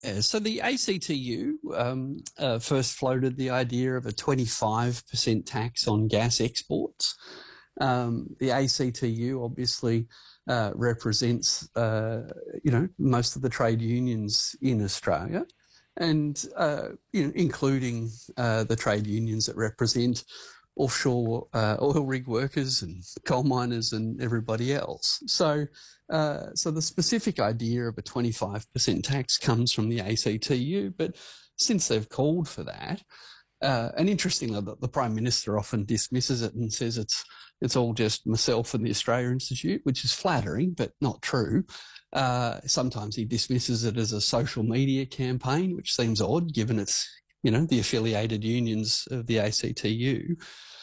So the ACTU first floated the idea of a 25% tax on gas exports. The ACTU obviously represents, most of the trade unions in Australia, and including the trade unions that represent offshore oil rig workers and coal miners and everybody else. So the specific idea of a 25% tax comes from the ACTU, but since they've called for that, and interestingly, the Prime Minister often dismisses it and says it's all just myself and the Australia Institute, which is flattering, but not true. Sometimes he dismisses it as a social media campaign, which seems odd given it's, the affiliated unions of the ACTU.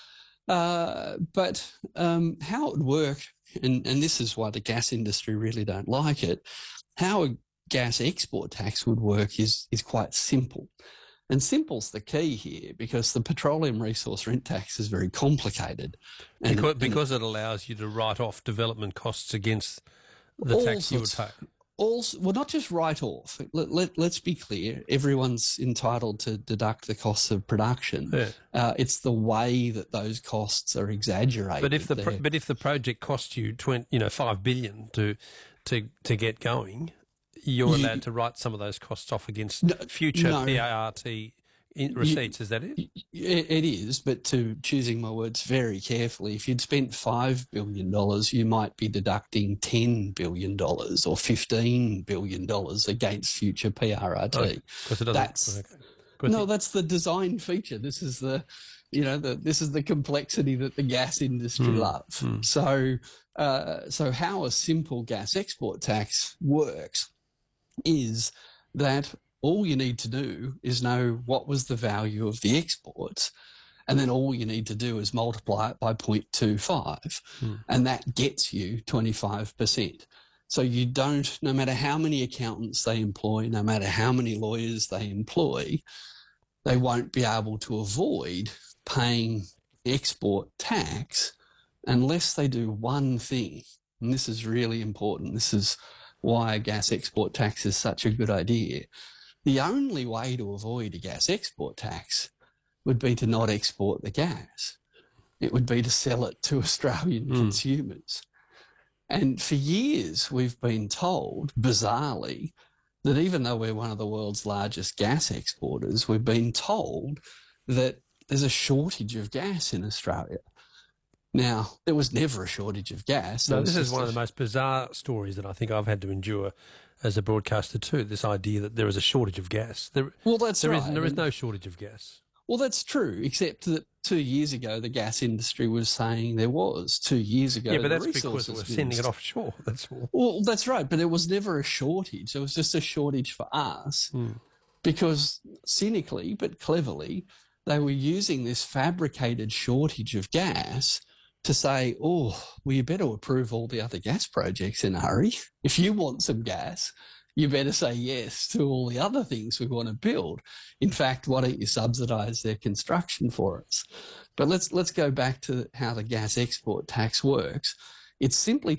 But how it would work, and this is why the gas industry really don't like it, how a gas export tax would work is quite simple. And simple's the key here, because the petroleum resource rent tax is very complicated. Because it allows you to write off development costs against the tax you would pay. Well, not just write off. Let's be clear. Everyone's entitled to deduct the costs of production. Yeah. It's the way that those costs are exaggerated. But if the project costs you $5 billion to get going, you're allowed to write some of those costs off against future PART receipts. Is that it? It is, but to choosing my words very carefully, if you'd spent $5 billion, you might be deducting $10 billion or $15 billion against future PRRT. Okay. That's the design feature. This is this is the complexity that the gas industry love. So how a simple gas export tax works is that all you need to do is know what was the value of the exports, and then all you need to do is multiply it by 0.25, and that gets you 25%. So you don't, no matter how many accountants they employ, no matter how many lawyers they employ, they won't be able to avoid paying export tax unless they do one thing. And this is really important. This is why a gas export tax is such a good idea. The only way to avoid a gas export tax would be to not export the gas. It would be to sell it to Australian consumers. And for years, we've been told, bizarrely, that even though we're one of the world's largest gas exporters, we've been told that there's a shortage of gas in Australia. Now, there was never a shortage of gas. No, this is one of the most bizarre stories that I think I've had to endure as a broadcaster too, this idea that there is a shortage of gas. There is no shortage of gas. Well, that's true, except that 2 years ago the gas industry was saying there was. 2 years ago, yeah, but that's because we're sending it offshore. That's all. Well, that's right, but there was never a shortage. There was just a shortage for us because cynically but cleverly they were using this fabricated shortage of gas to say, you better approve all the other gas projects in a hurry. If you want some gas, you better say yes to all the other things we want to build. In fact, why don't you subsidise their construction for us? But let's go back to how the gas export tax works. It's simply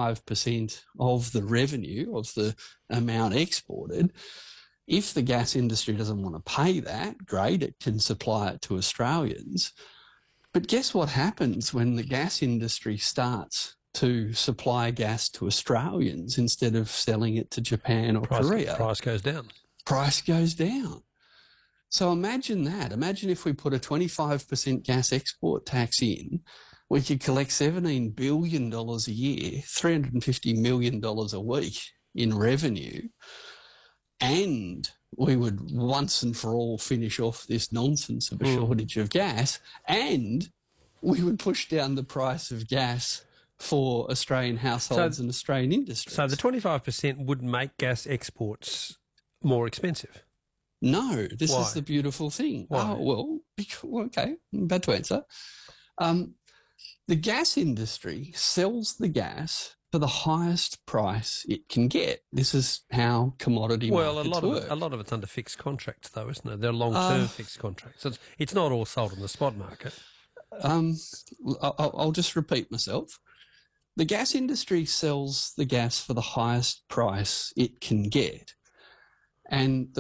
25% of the revenue of the amount exported. If the gas industry doesn't want to pay that, great, it can supply it to Australians. But guess what happens when the gas industry starts to supply gas to Australians instead of selling it to Japan or Korea? Price goes down. Price goes down. So imagine that. Imagine if we put a 25% gas export tax in, we could collect $17 billion a year, $350 million a week in revenue, and we would once and for all finish off this nonsense of a shortage of gas, and we would push down the price of gas for Australian households and Australian industries. So the 25% would make gas exports more expensive? No, this Why? is the beautiful thing. Why? Oh, well, okay, bad to answer. The gas industry sells the gas for the highest price it can get. This is how commodity markets work. A lot of it's under fixed contracts, though, isn't it? They're long-term fixed contracts. So it's not all sold on the spot market. I'll just repeat myself. The gas industry sells the gas for the highest price it can get. And